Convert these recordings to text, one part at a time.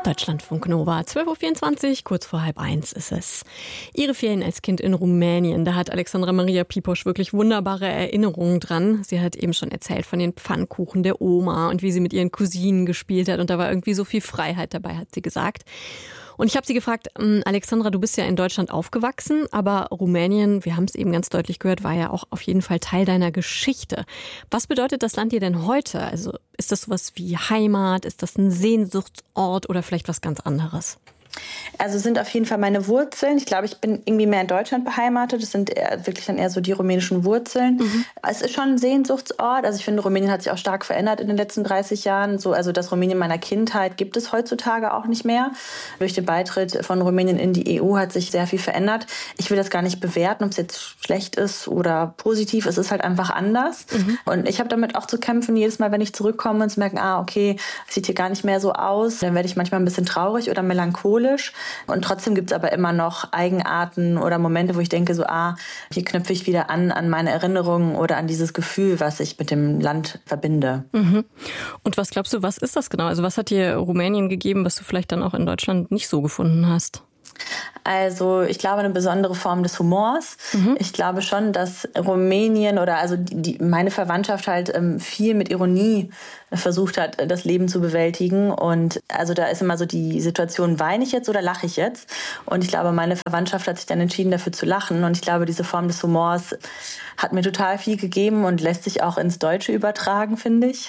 Deutschlandfunk Nova, 12.24 Uhr, kurz vor 12:30 ist es. Ihre Ferien als Kind in Rumänien, da hat Alexandra Maria Piposch wirklich wunderbare Erinnerungen dran. Sie hat eben schon erzählt von den Pfannkuchen der Oma und wie sie mit ihren Cousinen gespielt hat. Und da war irgendwie so viel Freiheit dabei, hat sie gesagt. Und ich habe sie gefragt, Alexandra, du bist ja in Deutschland aufgewachsen, aber Rumänien, wir haben es eben ganz deutlich gehört, war ja auch auf jeden Fall Teil deiner Geschichte. Was bedeutet das Land dir denn heute? Also ist das sowas wie Heimat, ist das ein Sehnsuchtsort oder vielleicht was ganz anderes? Also sind auf jeden Fall meine Wurzeln. Ich glaube, ich bin irgendwie mehr in Deutschland beheimatet. Das sind wirklich dann eher so die rumänischen Wurzeln. Es ist schon ein Sehnsuchtsort. Also ich finde, Rumänien hat sich auch stark verändert in den letzten 30 Jahren. Also das Rumänien meiner Kindheit gibt es heutzutage auch nicht mehr. Durch den Beitritt von Rumänien in die EU hat sich sehr viel verändert. Ich will das gar nicht bewerten, ob es jetzt schlecht ist oder positiv. Es ist halt einfach anders. Und ich habe damit auch zu kämpfen, jedes Mal, wenn ich zurückkomme und zu merken, okay, es sieht hier gar nicht mehr so aus. Dann werde ich manchmal ein bisschen traurig oder melancholisch. Und trotzdem gibt es aber immer noch Eigenarten oder Momente, wo ich denke, hier knüpfe ich wieder an meine Erinnerungen oder an dieses Gefühl, was ich mit dem Land verbinde. Und was glaubst du, was ist das genau? Also was hat dir Rumänien gegeben, was du vielleicht dann auch in Deutschland nicht so gefunden hast? Also ich glaube, eine besondere Form des Humors. Ich glaube schon, dass Rumänien oder also meine Verwandtschaft halt viel mit Ironie versucht hat, das Leben zu bewältigen. Und also da ist immer so die Situation, weine ich jetzt oder lache ich jetzt? Und ich glaube, meine Verwandtschaft hat sich dann entschieden, dafür zu lachen. Und ich glaube, diese Form des Humors hat mir total viel gegeben und lässt sich auch ins Deutsche übertragen, finde ich.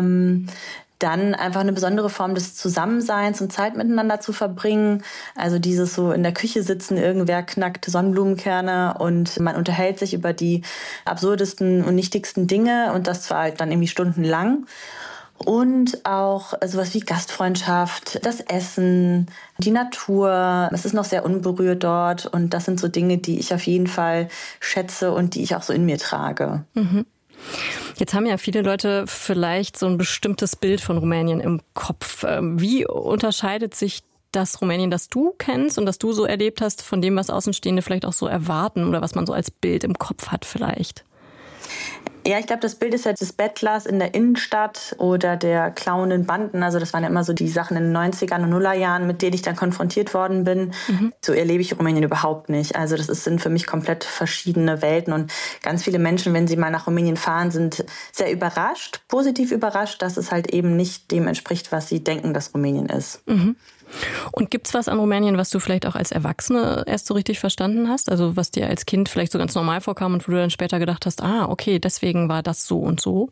Dann einfach eine besondere Form des Zusammenseins und Zeit miteinander zu verbringen. Also dieses so in der Küche sitzen, irgendwer knackt Sonnenblumenkerne und man unterhält sich über die absurdesten und nichtigsten Dinge und das zwar halt dann irgendwie stundenlang. Und auch sowas wie Gastfreundschaft, das Essen, die Natur. Es ist noch sehr unberührt dort und das sind so Dinge, die ich auf jeden Fall schätze und die ich auch so in mir trage. Jetzt haben ja viele Leute vielleicht so ein bestimmtes Bild von Rumänien im Kopf. Wie unterscheidet sich das Rumänien, das du kennst und das du so erlebt hast, von dem, was Außenstehende vielleicht auch so erwarten oder was man so als Bild im Kopf hat vielleicht? Ja, ich glaube, das Bild ist ja des Bettlers in der Innenstadt oder der klauenden Banden. Also das waren ja immer so die Sachen in den 90ern und Nullerjahren, mit denen ich dann konfrontiert worden bin. So erlebe ich Rumänien überhaupt nicht. Also sind für mich komplett verschiedene Welten. Und ganz viele Menschen, wenn sie mal nach Rumänien fahren, sind sehr überrascht, positiv überrascht, dass es halt eben nicht dem entspricht, was sie denken, dass Rumänien ist. Und gibt's was an Rumänien, was du vielleicht auch als Erwachsene erst so richtig verstanden hast? Also was dir als Kind vielleicht so ganz normal vorkam und wo du dann später gedacht hast, okay, deswegen war das so und so?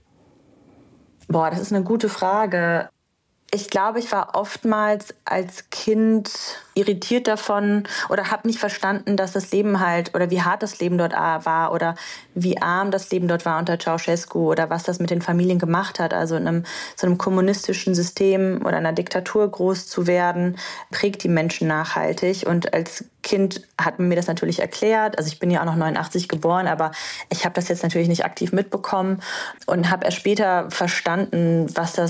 Das ist eine gute Frage. Ich glaube, ich war oftmals als Kind irritiert davon oder habe nicht verstanden, dass das Leben halt oder wie hart das Leben dort war oder wie arm das Leben dort war unter Ceausescu oder was das mit den Familien gemacht hat. Also in so einem kommunistischen System oder einer Diktatur groß zu werden, prägt die Menschen nachhaltig. Und als Kind hat man mir das natürlich erklärt. Also ich bin ja auch noch 89 geboren, aber ich habe das jetzt natürlich nicht aktiv mitbekommen und habe erst später verstanden,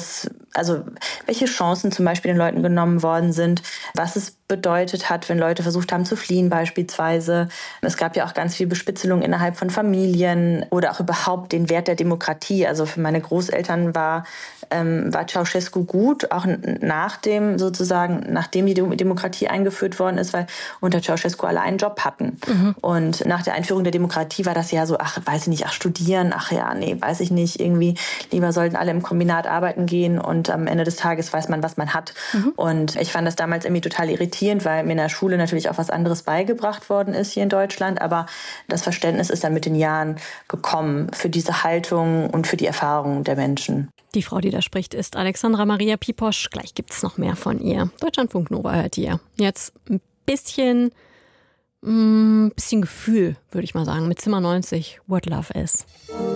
welche Chancen zum Beispiel den Leuten genommen worden sind, was es bedeutet hat, wenn Leute versucht haben zu fliehen beispielsweise. Es gab ja auch ganz viel Bespitzelung innerhalb von Familien oder auch überhaupt den Wert der Demokratie. Also für meine Großeltern war Ceausescu gut, auch nachdem die Demokratie eingeführt worden ist, weil unter Ceausescu alle einen Job hatten. Und nach der Einführung der Demokratie war das ja so, studieren, weiß ich nicht, irgendwie lieber sollten alle im Kombinat arbeiten gehen und am Ende des Tages weiß man, was man hat. Und ich fand das damals irgendwie total irritierend, weil mir in der Schule natürlich auch was anderes beigebracht worden ist hier in Deutschland, aber das Verständnis ist dann mit den Jahren gekommen für diese Haltung und für die Erfahrungen der Menschen. Die Frau, die da spricht, ist Alexandra Maria Piposch. Gleich gibt's noch mehr von ihr. Deutschlandfunk Nova hört ihr. Jetzt ein bisschen Gefühl, würde ich mal sagen, mit Zimmer 90, What Love Is.